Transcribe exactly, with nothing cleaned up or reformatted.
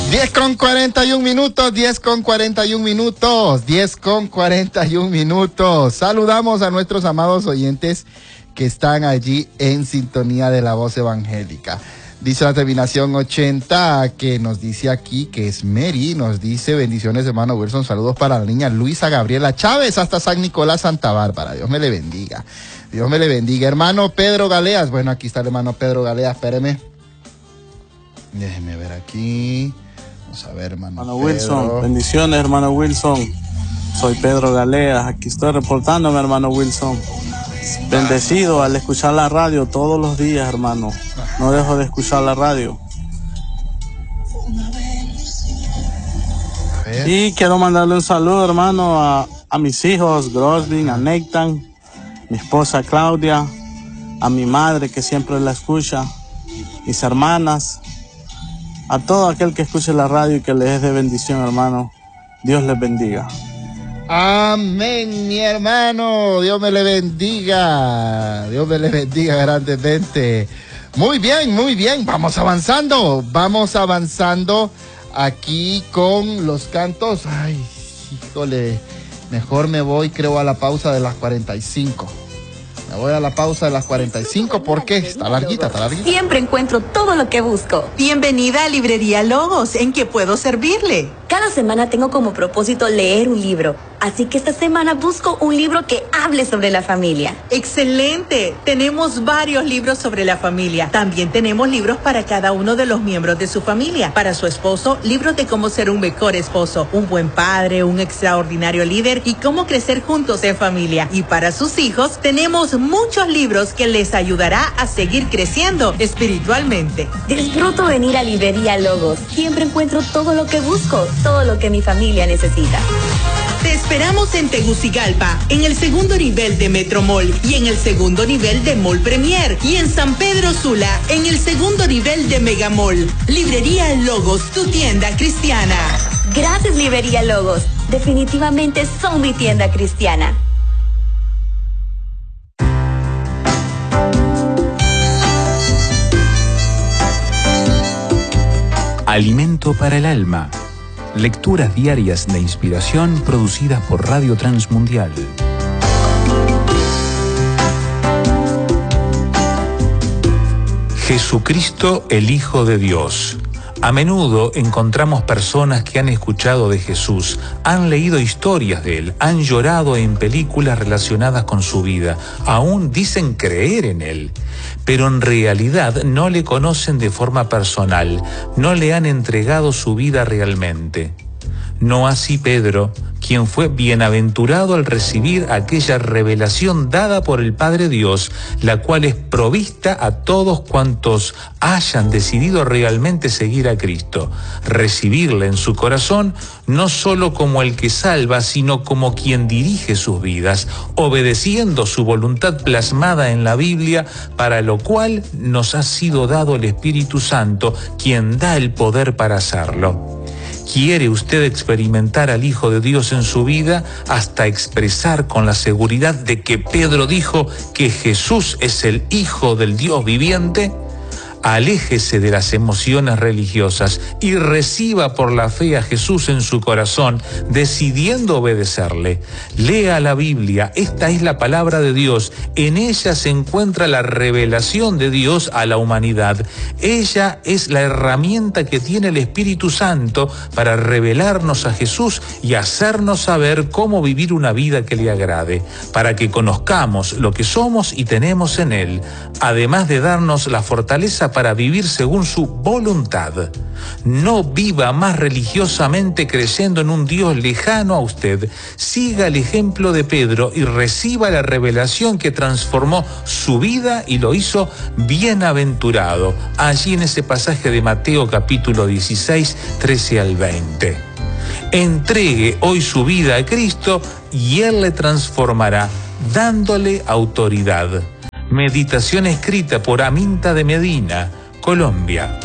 diez con cuarenta y un minutos, diez con cuarenta y un minutos, diez con cuarenta y un minutos. Saludamos a nuestros amados oyentes que están allí en sintonía de la voz evangélica. Dice la terminación ochenta, que nos dice aquí que es Mary, nos dice: bendiciones, hermano Wilson, saludos para la niña Luisa Gabriela Chávez hasta San Nicolás, Santa Bárbara. Dios me le bendiga, Dios me le bendiga. Hermano Pedro Galeas, bueno, aquí está el hermano Pedro Galeas, espéreme. Déjeme ver aquí. Vamos a ver, hermano, hermano Wilson, bendiciones, hermano Wilson. Soy Pedro Galeas, aquí estoy reportándome, hermano Wilson. Bendecido al escuchar la radio todos los días, hermano. No dejo de escuchar la radio. Y quiero mandarle un saludo, hermano, a, a mis hijos, Grosvin, a Nathan, mi esposa Claudia, a mi madre que siempre la escucha, mis hermanas, a todo aquel que escuche la radio y que les es de bendición, hermano. Dios les bendiga. Amén, mi hermano. Dios me le bendiga. Dios me le bendiga grandemente. Muy bien, muy bien. Vamos avanzando. Vamos avanzando aquí con los cantos. Ay, híjole. Mejor me voy, creo, a la pausa de las cuarenta y cinco. Me voy a la pausa de las cuarenta y cinco porque está larguita, está larguita. Siempre encuentro todo lo que busco. Bienvenida a Librería Logos. ¿En qué puedo servirle? Cada semana tengo como propósito leer un libro. Así que esta semana busco un libro que hable sobre la familia. ¡Excelente! Tenemos varios libros sobre la familia. También tenemos libros para cada uno de los miembros de su familia. Para su esposo, libros de cómo ser un mejor esposo, un buen padre, un extraordinario líder y cómo crecer juntos en familia. Y para sus hijos, tenemos muchos libros que les ayudará a seguir creciendo espiritualmente. Disfruto venir a Librería Logos. Siempre encuentro todo lo que busco, todo lo que mi familia necesita. Te esperamos en Tegucigalpa, en el segundo nivel de Metro Mall y en el segundo nivel de Mall Premier y en San Pedro Sula, en el segundo nivel de Mega Mall. Librería Logos, tu tienda cristiana. Gracias, Librería Logos. Definitivamente son mi tienda cristiana. Alimento para el alma. Lecturas diarias de inspiración producidas por Radio Transmundial. Jesucristo, el Hijo de Dios. A menudo encontramos personas que han escuchado de Jesús, han leído historias de él, han llorado en películas relacionadas con su vida, aún dicen creer en él, pero en realidad no le conocen de forma personal, no le han entregado su vida realmente. No así Pedro, quien fue bienaventurado al recibir aquella revelación dada por el Padre Dios, la cual es provista a todos cuantos hayan decidido realmente seguir a Cristo, recibirle en su corazón, no solo como el que salva, sino como quien dirige sus vidas, obedeciendo su voluntad plasmada en la Biblia, para lo cual nos ha sido dado el Espíritu Santo, quien da el poder para hacerlo. ¿Quiere usted experimentar al Hijo de Dios en su vida hasta expresar con la seguridad de que Pedro dijo que Jesús es el Hijo del Dios viviente? Aléjese de las emociones religiosas y reciba por la fe a Jesús en su corazón, decidiendo obedecerle. Lea la Biblia, esta es la palabra de Dios. En ella se encuentra la revelación de Dios a la humanidad. Ella es la herramienta que tiene el Espíritu Santo para revelarnos a Jesús y hacernos saber cómo vivir una vida que le agrade, para que conozcamos lo que somos y tenemos en Él, además de darnos la fortaleza para vivir según su voluntad. No viva más religiosamente creyendo en un Dios lejano a usted. Siga el ejemplo de Pedro y reciba la revelación que transformó su vida y lo hizo bienaventurado. Allí en ese pasaje de Mateo capítulo dieciséis, trece al veinte. Entregue hoy su vida a Cristo y Él le transformará, dándole autoridad. Meditación escrita por Aminta de Medina, Colombia.